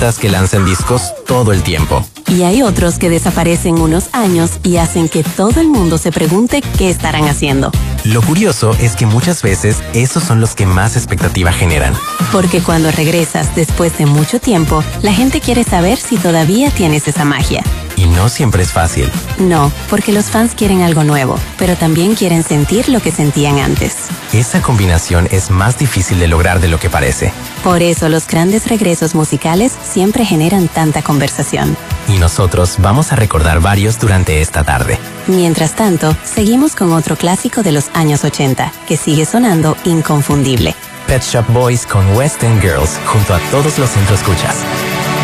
artistas que lanzan discos todo el tiempo. Y hay otros que desaparecen unos años y hacen que todo el mundo se pregunte qué estarán haciendo. Lo curioso es que muchas veces esos son los que más expectativa generan. Porque cuando regresas después de mucho tiempo, la gente quiere saber si todavía tienes esa magia. Y no siempre es fácil. No, porque los fans quieren algo nuevo, pero también quieren sentir lo que sentían antes. Esa combinación es más difícil de lograr de lo que parece. Por eso los grandes regresos musicales siempre generan tanta conversación. Y nosotros vamos a recordar varios durante esta tarde. Mientras tanto, seguimos con otro clásico de los años 80, que sigue sonando inconfundible. Pet Shop Boys con West End Girls, junto a todos los centroescuchas.